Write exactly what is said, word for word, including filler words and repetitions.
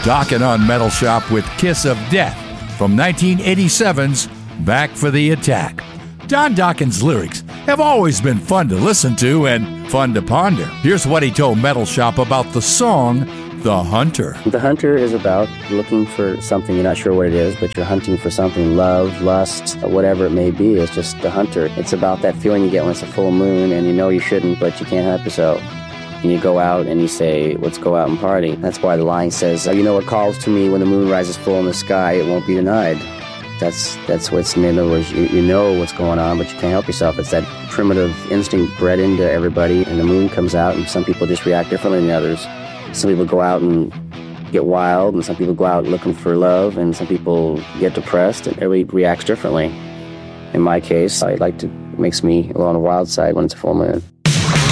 Dokken on Metal Shop with Kiss of Death from nineteen eighty-seven's Back for the Attack. Don Dokken's lyrics have always been fun to listen to and fun to ponder. Here's what he told Metal Shop about the song, The Hunter. The Hunter is about looking for something, you're not sure what it is, but you're hunting for something, love, lust, whatever it may be. It's just the hunter. It's about that feeling you get when it's a full moon and you know you shouldn't, but you can't help yourself. And you go out and you say, let's go out and party. That's why the line says, you know what calls to me when the moon rises full in the sky, it won't be denied. That's that's what's in other words, you, you know what's going on, but you can't help yourself. It's that primitive instinct bred into everybody, and the moon comes out, and some people just react differently than others. Some people go out and get wild, and some people go out looking for love, and some people get depressed, and everybody reacts differently. In my case, I like to, it makes me a little on the wild side when it's a full moon.